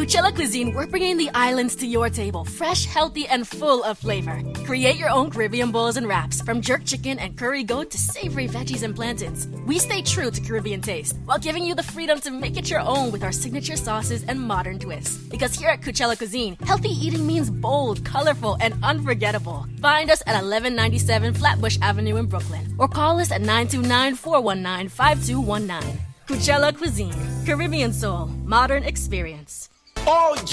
Coachella Cuisine, we're bringing the islands to your table, fresh, healthy, and full of flavor. Create your own Caribbean bowls and wraps, from jerk chicken and curry goat to savory veggies and plantains. We stay true to Caribbean taste, while giving you the freedom to make it your own with our signature sauces and modern twists. Because here at Coachella Cuisine, healthy eating means bold, colorful, and unforgettable. Find us at 1197 Flatbush Avenue in Brooklyn, or call us at 929-419-5219. Coachella Cuisine, Caribbean soul, modern experience. Oh,